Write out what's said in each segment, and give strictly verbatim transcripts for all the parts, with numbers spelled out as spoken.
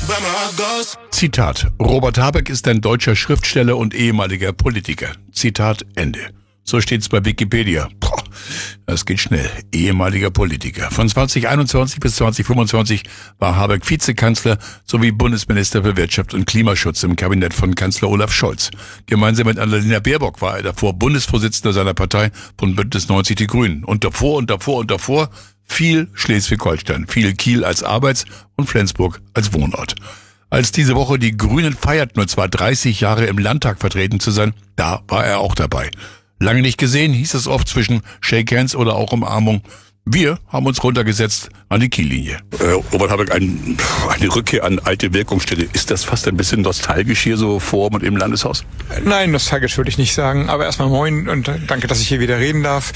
Zitat: Robert Habeck ist ein deutscher Schriftsteller und ehemaliger Politiker. Zitat Ende. So steht's bei Wikipedia. Boah, das geht schnell. Ehemaliger Politiker. Von zwanzig einundzwanzig bis zwanzig fünfundzwanzig war Habeck Vizekanzler sowie Bundesminister für Wirtschaft und Klimaschutz im Kabinett von Kanzler Olaf Scholz. Gemeinsam mit Annalena Baerbock war er davor Bundesvorsitzender seiner Partei von Bündnis neunzig Die Grünen. Und davor und davor und davor viel Schleswig-Holstein, viel Kiel als Arbeits- und Flensburg als Wohnort. Als diese Woche die Grünen feierten, und zwar dreißig Jahre im Landtag vertreten zu sein, da war er auch dabei. Lange nicht gesehen, hieß es oft zwischen Shake Hands oder auch Umarmung. Wir haben uns runtergesetzt an die Kiellinie. Äh, Robert Habeck, ein, eine Rückkehr an alte Wirkungsstätte. Ist das fast ein bisschen nostalgisch hier so vor und im Landeshaus? Nein, nostalgisch würde ich nicht sagen. Aber erstmal moin und danke, dass ich hier wieder reden darf.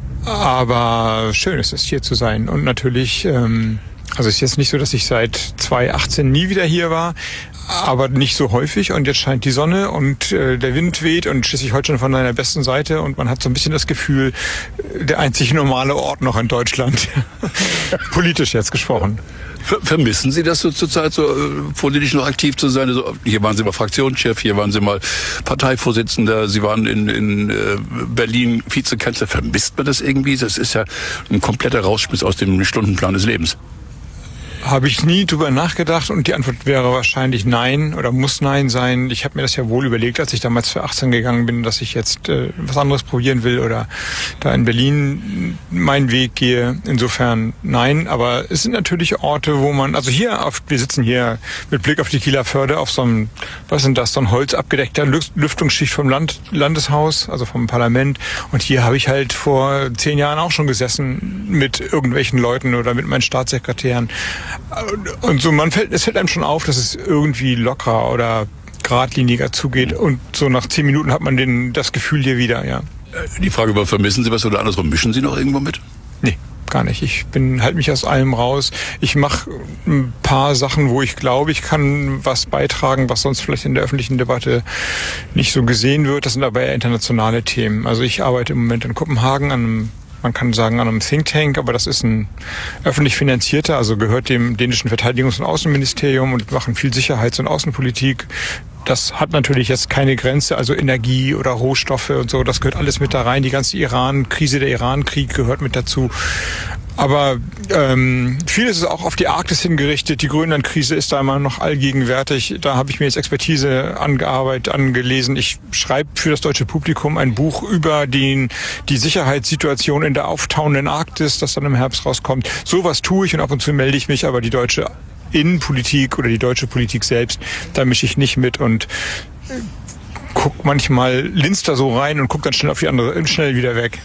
Aber schön ist es, hier zu sein. Und natürlich, ähm, also es ist jetzt nicht so, dass ich seit zwanzig achtzehn nie wieder hier war, aber nicht so häufig. Und jetzt scheint die Sonne und äh, der Wind weht und Schleswig-Holstein von seiner besten Seite. Und man hat so ein bisschen das Gefühl, der einzig normale Ort noch in Deutschland. Politisch jetzt gesprochen. Vermissen Sie das so zurzeit, so äh, politisch noch aktiv zu sein? Also, hier waren Sie mal Fraktionschef, hier waren Sie mal Parteivorsitzender, Sie waren in, in äh, Berlin Vizekanzler. Vermisst man das irgendwie? Das ist ja ein kompletter Rausschmiss aus dem Stundenplan des Lebens. Habe ich nie drüber nachgedacht und die Antwort wäre wahrscheinlich nein oder muss nein sein. Ich habe mir das ja wohl überlegt, als ich damals für achtzehn gegangen bin, dass ich jetzt äh, was anderes probieren will oder da in Berlin meinen Weg gehe. Insofern nein, aber es sind natürlich Orte, wo man, also hier, auf, wir sitzen hier mit Blick auf die Kieler Förde auf so einem, was sind das, so ein holzabgedeckter Lüftungsschicht vom Land, Landeshaus, also vom Parlament. Und hier habe ich halt vor zehn Jahren auch schon gesessen mit irgendwelchen Leuten oder mit meinen Staatssekretären. Und so, man fällt, es fällt einem schon auf, dass es irgendwie lockerer oder geradliniger zugeht. Und so nach zehn Minuten hat man den, das Gefühl hier wieder, ja. Die Frage war, vermissen Sie was oder andersrum, mischen Sie noch irgendwo mit? Nee, gar nicht. Ich bin, halt mich aus allem raus. Ich mache ein paar Sachen, wo ich glaube, ich kann was beitragen, was sonst vielleicht in der öffentlichen Debatte nicht so gesehen wird. Das sind aber eher internationale Themen. Also ich arbeite im Moment in Kopenhagen an einem, man kann sagen, an einem Think Tank, aber das ist ein öffentlich finanzierter, also gehört dem dänischen Verteidigungs- und Außenministerium und machen viel Sicherheits- und Außenpolitik. Das hat natürlich jetzt keine Grenze, also Energie oder Rohstoffe und so, das gehört alles mit da rein. Die ganze Iran-Krise, der Iran-Krieg gehört mit dazu. Aber ähm, vieles ist auch auf die Arktis hingerichtet. Die Grönland-Krise ist da immer noch allgegenwärtig. Da habe ich mir jetzt Expertise angearbeitet, angelesen. Ich schreibe für das deutsche Publikum ein Buch über den, die Sicherheitssituation in der auftauenden Arktis, das dann im Herbst rauskommt. Sowas tue ich und ab und zu melde ich mich, aber die deutsche Innenpolitik oder die deutsche Politik selbst, da mische ich nicht mit und guck manchmal, linst da so rein und guck dann schnell auf die andere, schnell wieder weg.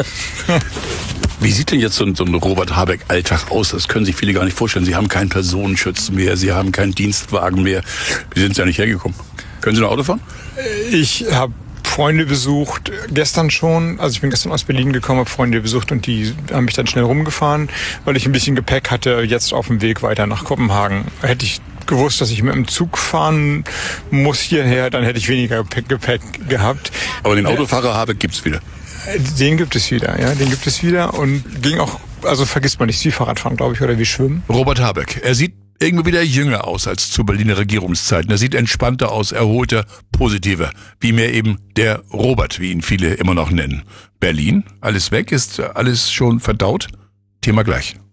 Wie sieht denn jetzt so ein, so ein Robert Habeck-Alltag aus? Das können sich viele gar nicht vorstellen. Sie haben keinen Personenschutz mehr, Sie haben keinen Dienstwagen mehr. Wie sind Sie ja nicht hergekommen? Können Sie noch Auto fahren? Ich habe Freunde besucht, gestern schon. Also ich bin gestern aus Berlin gekommen, habe Freunde besucht und die haben mich dann schnell rumgefahren, weil ich ein bisschen Gepäck hatte, jetzt auf dem Weg weiter nach Kopenhagen. Hätte ich gewusst, dass ich mit dem Zug fahren muss hierher, dann hätte ich weniger Gepäck gehabt. Aber den Autofahrer Habeck gibt's wieder? Den gibt es wieder, ja, den gibt es wieder und ging auch, also vergisst man nicht, wie Fahrradfahren, glaube ich, oder wie Schwimmen. Robert Habeck, er sieht irgendwie wieder jünger aus als zu Berliner Regierungszeiten. Er sieht entspannter aus, erholter, positiver. Wie mir eben der Robert, wie ihn viele immer noch nennen. Berlin, alles weg, ist alles schon verdaut? Thema gleich.